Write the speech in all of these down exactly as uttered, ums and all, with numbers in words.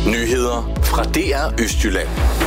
Nyheder fra D R Østjylland.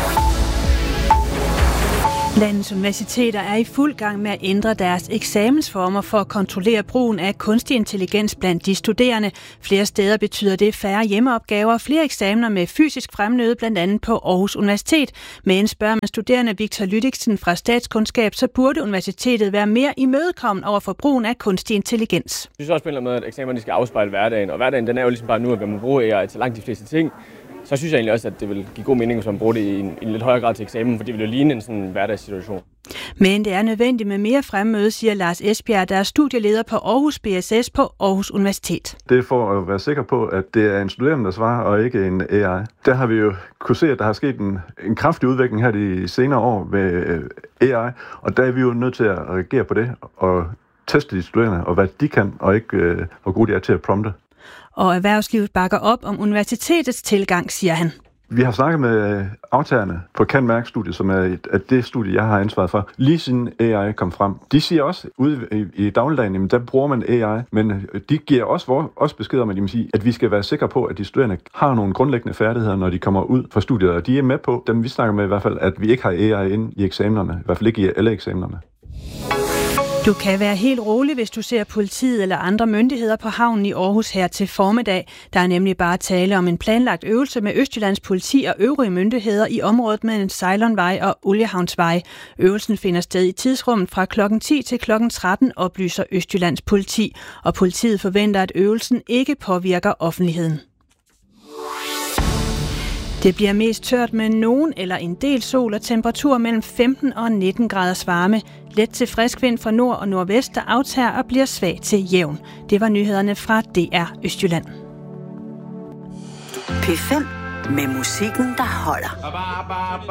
Landets universiteter er i fuld gang med at ændre deres eksamensformer for at kontrollere brugen af kunstig intelligens blandt de studerende. Flere steder betyder det færre hjemmeopgaver og flere eksamener med fysisk fremmøde, blandt andet på Aarhus Universitet. Men spørger man studerende Victor Lydiksen fra Statskundskab, så burde universitetet være mere imødekommende over for brugen af kunstig intelligens. Jeg synes også på en eller anden måde, at eksamerne skal afspejle hverdagen, og hverdagen den er jo ligesom bare nu, at man bruger A I til langt de fleste ting. Så synes jeg egentlig også, at det vil give god mening, hvis man bruger det i en, i en lidt højere grad til eksamen, for det vil jo ligne en sådan hverdagssituation. Men det er nødvendigt med mere fremmøde, siger Lars Esbjerg, der er studieleder på Aarhus B S S på Aarhus Universitet. Det er for at være sikker på, at det er en studerende, der svarer, og ikke en A I. Der har vi jo kunne se, at der har sket en, en kraftig udvikling her de senere år med A I, og der er vi jo nødt til at reagere på det og teste de studerende, og hvad de kan, og ikke øh, hvor gode de er til at prompte. Og erhvervslivet bakker op om universitetets tilgang, siger han. Vi har snakket med aftagerne på Can-Mærk-studiet, som er et, et det studie, jeg har ansvaret for, lige siden A I kom frem. De siger også, ude i, i dagligdagen, jamen, der bruger man A I, men de giver også, også besked om, at, de sige, at vi skal være sikre på, at de studerende har nogle grundlæggende færdigheder, når de kommer ud fra studiet. Og de er med på, dem vi snakker med i hvert fald, at vi ikke har A I inde i eksamenerne, i hvert fald ikke i alle eksamenerne. Du kan være helt rolig, hvis du ser politiet eller andre myndigheder på havnen i Aarhus her til formiddag. Der er nemlig bare tale om en planlagt øvelse med Østjyllands politi og øvrige myndigheder i området mellem Sejlonvej og Oliehavnsvej. Øvelsen finder sted i tidsrummet fra klokken ti til klokken tretten, oplyser Østjyllands politi, og politiet forventer, at øvelsen ikke påvirker offentligheden. Det bliver mest tørt med nogen eller en del sol og temperatur mellem femten og nitten graders varme. Let til frisk vind fra nord og nordvest, der aftager og bliver svag til jævn. Det var nyhederne fra D R Østjylland. P fem med musikken, der holder.